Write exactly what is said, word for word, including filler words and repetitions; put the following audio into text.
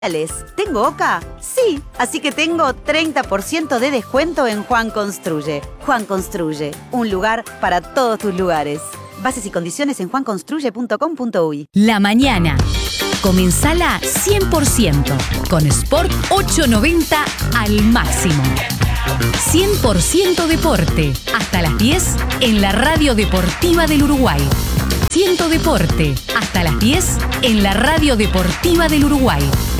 ¿Tengo Oca? Sí, así que tengo treinta por ciento de descuento en Juan Construye. Juan Construye, un lugar para todos tus lugares. Bases y condiciones en juan construye punto com punto uy. La mañana. Comenzala cien por ciento con Sport ochocientos noventa al máximo. cien por ciento deporte. Hasta las diez en la Radio Deportiva del Uruguay. Ciento Deporte. Hasta las diez en la Radio Deportiva del Uruguay.